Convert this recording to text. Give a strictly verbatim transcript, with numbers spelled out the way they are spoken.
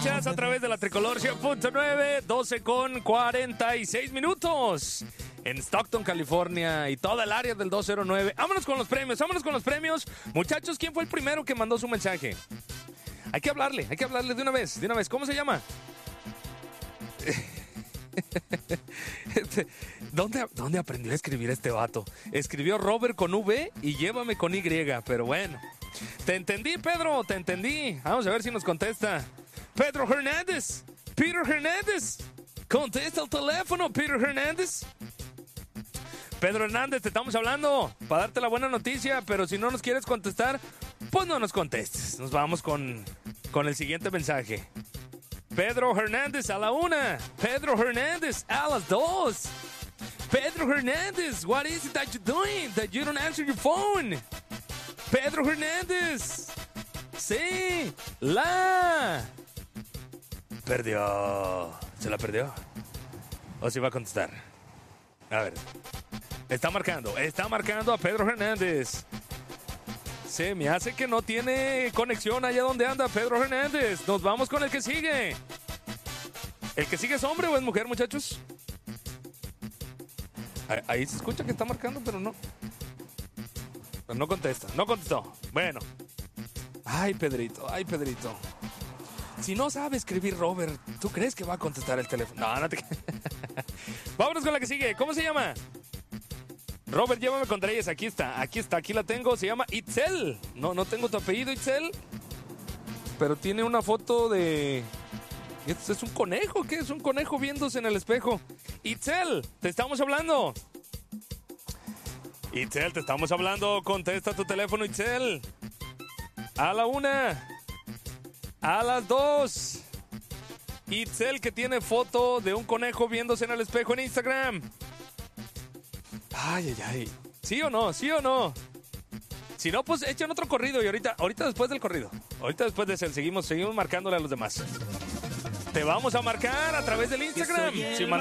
A través de la Tricolor cien punto nueve, doce con cuarenta y seis minutos. En Stockton, California y toda el área del dos cero nueve. Vámonos con los premios, vámonos con los premios. Muchachos, ¿quién fue el primero que mandó su mensaje? Hay que hablarle, hay que hablarle de una vez, de una vez. ¿Cómo se llama? ¿Dónde, ¿Dónde aprendió a escribir este vato? Escribió Robert con V y llévame con Y, pero bueno. Te entendí, Pedro, te entendí. Vamos a ver si nos contesta. Pedro Hernández, Peter Hernández. Contesta el teléfono, Peter Hernández. Pedro Hernández, te estamos hablando para darte la buena noticia, pero si no nos quieres contestar, pues no nos contestes. Nos vamos con, con el siguiente mensaje. Pedro Hernández a la una. Pedro Hernández a las dos. Pedro Hernández, what is it that you're doing that you don't answer your phone? Pedro Hernández. Sí, la perdió. ¿Se la perdió? ¿O se va a contestar? A ver. Está marcando, está marcando a Pedro Hernández. Se me hace que no tiene conexión allá donde anda Pedro Hernández. Nos vamos con el que sigue. ¿El que sigue es hombre o es mujer, muchachos? Ahí se escucha que está marcando, pero no. Pero no contesta, no contestó. Bueno. Ay, Pedrito, ay, Pedrito. Si no sabe escribir Robert, ¿tú crees que va a contestar el teléfono? No, no te... Vámonos con la que sigue. ¿Cómo se llama? Robert, llévame con Reyes. Aquí está, aquí está, aquí la tengo. Se llama Itzel. No, no tengo tu apellido, Itzel. Pero tiene una foto de... ¿Esto es un conejo? ¿Qué es un conejo viéndose en el espejo? Itzel, te estamos hablando. Itzel, te estamos hablando. Contesta tu teléfono, Itzel. A la una. A las dos. Itzel, que tiene foto de un conejo viéndose en el espejo en Instagram. Ay, ay, ay. ¿Sí o no? ¿Sí o no? Si no, pues echen otro corrido y ahorita, ahorita después del corrido. Ahorita después de ese, seguimos, seguimos marcándole a los demás. Te vamos a marcar a través del Instagram. Si